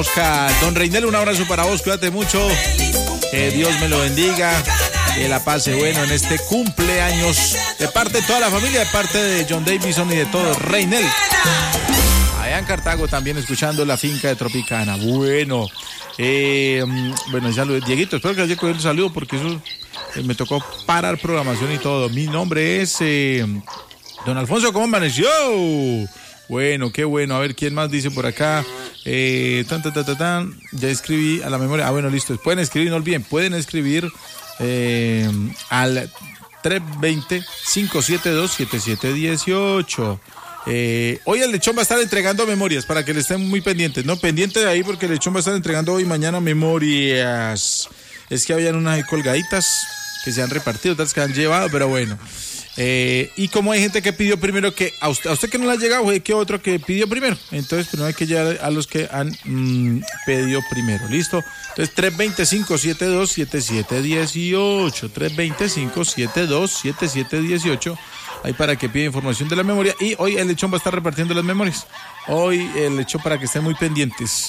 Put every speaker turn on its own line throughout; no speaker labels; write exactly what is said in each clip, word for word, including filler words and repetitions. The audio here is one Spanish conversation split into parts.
Oscar. Don Reinel, un abrazo para vos, cuídate mucho. Que Dios me lo bendiga. Que la pase bueno en este cumpleaños. De parte de toda la familia, de parte de John Davison y de todos. Reinel. Allá en Cartago también escuchando la finca de Tropicana. Bueno, eh, bueno, ya lo Dieguito, espero que haya cogido el saludo porque eso eh, me tocó parar programación y todo. Mi nombre es eh, Don Alfonso, ¿cómo amaneció? Bueno, qué bueno. A ver, ¿quién más dice por acá? Eh, tan, tan, tan, tan, tan. Ya escribí a la memoria. Ah, bueno, listo. Pueden escribir, no olviden, pueden escribir eh, al tres dos cero, cinco siete dos, siete siete uno ocho. Eh, hoy el Lechón va a estar entregando memorias para que le estén muy pendientes, ¿no? Pendiente de ahí porque el Lechón va a estar entregando hoy y mañana memorias. Es que habían unas colgaditas que se han repartido, otras que han llevado, pero bueno. Eh, y como hay gente que pidió primero que a usted, a usted que no le ha llegado, hay que otro que pidió primero. Entonces, pues no hay que llegar a los que han mmm, pedido primero. ¿Listo? Entonces, tres dos cero, cinco siete dos, siete siete uno ocho. tres dos cero, cinco siete dos, siete siete uno ocho. Ahí para que pida información de la memoria. Y hoy el Lechón va a estar repartiendo las memorias. Hoy el Lechón para que estén muy pendientes.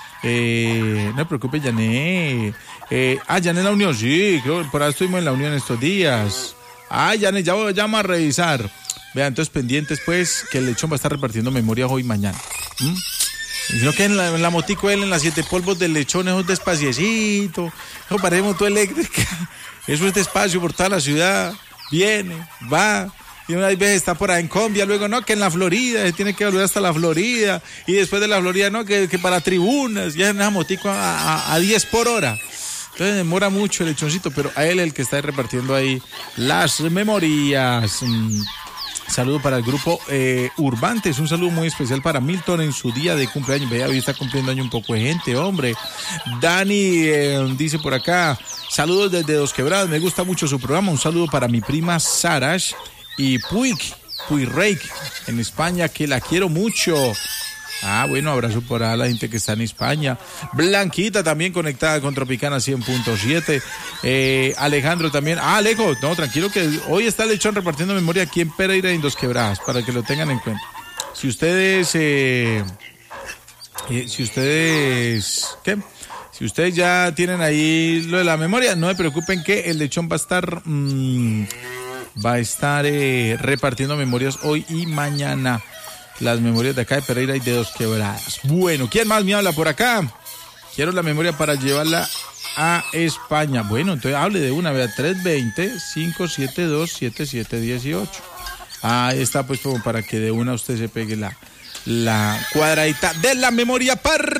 Eh, no me preocupe, Yané. Eh, ah, Yané en la Unión. Sí, creo, por ahí estuvimos en la Unión estos días. Ah, Yané, ya vamos a revisar. Vean, entonces pendientes pues que el Lechón va a estar repartiendo memorias hoy y mañana. ¿Mm? Y sino que en la, en la motico él, en las siete polvos del Lechón, eso es despaciecito. Eso parece moto eléctrica. Eso es despacio por toda la ciudad. Viene, va. Y una vez está por ahí en Colombia, luego no, que en la Florida, se tiene que volver hasta la Florida, y después de la Florida no, que, que para tribunas, ya en esa motico a, a, a diez por hora. Entonces demora mucho el Lechoncito, pero a él el que está repartiendo ahí las memorias. Mm. Saludo para el grupo eh, Urbantes, un saludo muy especial para Milton en su día de cumpleaños. Vea, hoy está cumpliendo año un poco de gente, hombre. Dani eh, dice por acá, saludos desde Dos Quebradas, me gusta mucho su programa. Un saludo para mi prima Sarash y Puig, Puigreik en España, que la quiero mucho. Ah, bueno, abrazo para la gente que está en España. Blanquita también conectada con Tropicana cien punto siete. Eh, Alejandro también. Ah, Alejo, no, tranquilo que hoy está el Lechón repartiendo memoria aquí en Pereira y en Dos Quebradas, para que lo tengan en cuenta. Si ustedes, eh, eh, si ustedes, ¿qué? Si ustedes ya tienen ahí lo de la memoria, no se preocupen que el Lechón va a estar... Mmm, va a estar eh, repartiendo memorias hoy y mañana. Las memorias de acá de Pereira y de Dos Quebradas. Bueno, ¿quién más me habla por acá? Quiero la memoria para llevarla a España. Bueno, entonces hable de una, vea, tres dos cero, cinco siete dos, siete siete uno ocho. Ahí está, pues, como para que de una usted se pegue la, la cuadradita de la memoria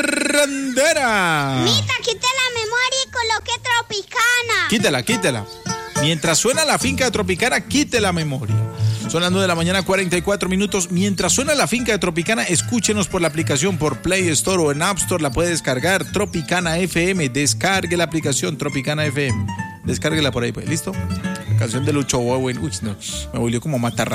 parrandera.
Mita, quite la memoria y coloque Tropicana.
Quítela, quítela. Mientras suena la finca de Tropicana, quite la memoria. Son las nueve de la mañana, cuarenta y cuatro minutos. Mientras suena la finca de Tropicana, escúchenos por la aplicación, por Play Store o en App Store. La puede descargar, Tropicana F M. Descargue la aplicación Tropicana F M. Descárguela por ahí, pues. ¿Listo? La canción de Lucho Bowen. Uy, no, me volvió como matar.